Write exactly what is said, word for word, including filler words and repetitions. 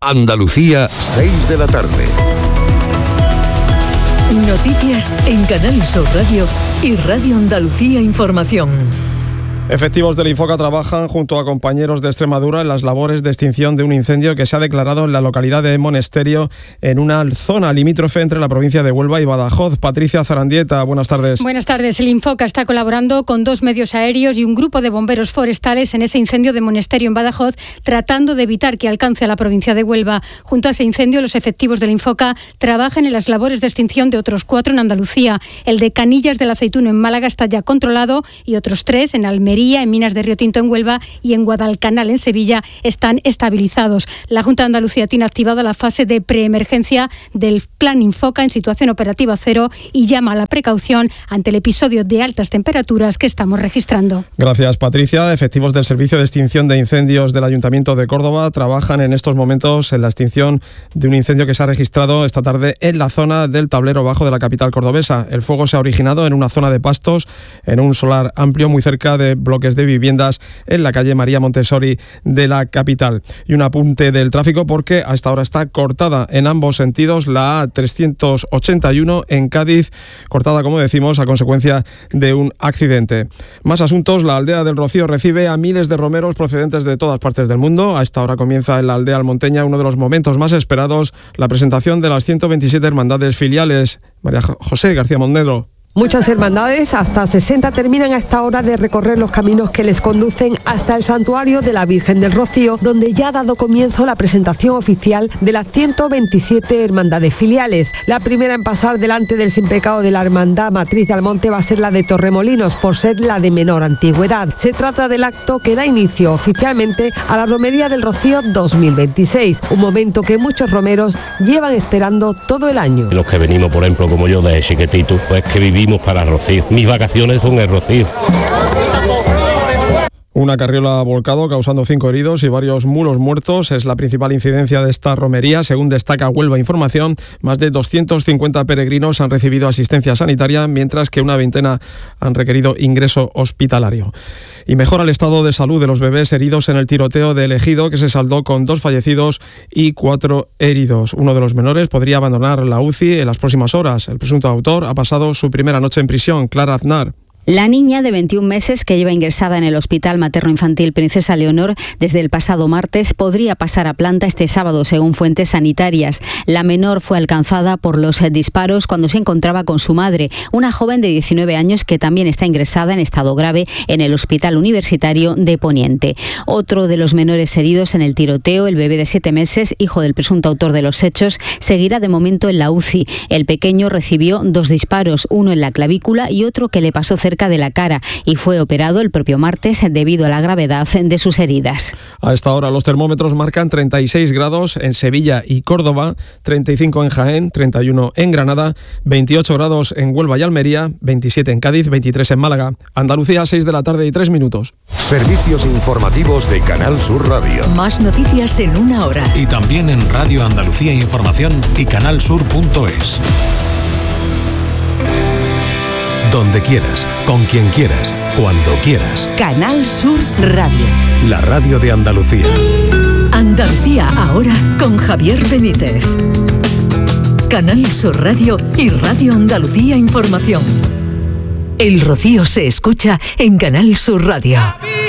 Andalucía, seis de la tarde. Noticias en Canal Sur Radio y Radio Andalucía Información. Efectivos del Infoca trabajan junto a compañeros de Extremadura en las labores de extinción de un incendio que se ha declarado en la localidad de Monesterio, en una zona limítrofe entre la provincia de Huelva y Badajoz. Patricia Zarandieta, buenas tardes. Buenas tardes. El Infoca está colaborando con dos medios aéreos y un grupo de bomberos forestales en ese incendio de Monesterio en Badajoz, tratando de evitar que alcance a la provincia de Huelva. Junto a ese incendio, los efectivos del Infoca trabajan en las labores de extinción de otros cuatro en Andalucía. El de Canillas del Aceituno en Málaga está ya controlado y otros tres en Almería, en Minas de Río Tinto en Huelva y en Guadalcanal en Sevilla están estabilizados. La Junta de Andalucía tiene activada la fase de preemergencia del Plan Infoca en situación operativa cero y llama a la precaución ante el episodio de altas temperaturas que estamos registrando. Gracias, Patricia. Efectivos del Servicio de Extinción de Incendios del Ayuntamiento de Córdoba trabajan en estos momentos en la extinción de un incendio que se ha registrado esta tarde en la zona del Tablero Bajo de la capital cordobesa. El fuego se ha originado en una zona de pastos, en un solar amplio muy cerca de bloques de viviendas en la calle María Montessori de la capital. Y un apunte del tráfico porque a esta hora está cortada en ambos sentidos la A trescientos ochenta y uno en Cádiz, cortada, como decimos, a consecuencia de un accidente. Más asuntos. La aldea del Rocío recibe a miles de romeros procedentes de todas partes del mundo. A esta hora comienza en la aldea almonteña uno de los momentos más esperados, la presentación de las ciento veintisiete hermandades filiales. María José García Monedro. Muchas hermandades, hasta sesenta, terminan a esta hora de recorrer los caminos que les conducen hasta el santuario de la Virgen del Rocío, donde ya ha dado comienzo la presentación oficial de las ciento veintisiete hermandades filiales. La primera en pasar delante del sin pecado de la Hermandad Matriz de Almonte va a ser la de Torremolinos, por ser la de menor antigüedad. Se trata del acto que da inicio oficialmente a la Romería del Rocío dos mil veintiséis, un momento que muchos romeros llevan esperando todo el año. Los que venimos, por ejemplo, como yo, de chiquitito, pues que vivimos para Rocío. Mis vacaciones son el Rocío. Una carriola ha volcado causando cinco heridos y varios mulos muertos. Es la principal incidencia de esta romería. Según destaca Huelva Información, más de doscientos cincuenta peregrinos han recibido asistencia sanitaria, mientras que una veintena han requerido ingreso hospitalario. Y mejora el estado de salud de los bebés heridos en el tiroteo de El Ejido, que se saldó con dos fallecidos y cuatro heridos. Uno de los menores podría abandonar la U C I en las próximas horas. El presunto autor ha pasado su primera noche en prisión. Clara Aznar. La niña de veintiún meses que lleva ingresada en el Hospital Materno-Infantil Princesa Leonor desde el pasado martes podría pasar a planta este sábado, según fuentes sanitarias. La menor fue alcanzada por los disparos cuando se encontraba con su madre, una joven de diecinueve años que también está ingresada en estado grave en el Hospital Universitario de Poniente. Otro de los menores heridos en el tiroteo, el bebé de siete meses, hijo del presunto autor de los hechos, seguirá de momento en la U C I. El pequeño recibió dos disparos, uno en la clavícula y otro que le pasó cerca de la cara, y fue operado el propio martes debido a la gravedad de sus heridas. A esta hora los termómetros marcan treinta y seis grados en Sevilla y Córdoba, treinta y cinco en Jaén, treinta y uno en Granada, veintiocho grados en Huelva y Almería, veintisiete en Cádiz, veintitrés en Málaga. Andalucía, seis de la tarde y tres minutos. Servicios informativos de Canal Sur Radio. Más noticias en una hora. Y también en Radio Andalucía Información y canalsur punto es. Donde quieras, con quien quieras, cuando quieras. Canal Sur Radio. La radio de Andalucía. Andalucía ahora con Javier Benítez. Canal Sur Radio y Radio Andalucía Información. El Rocío se escucha en Canal Sur Radio.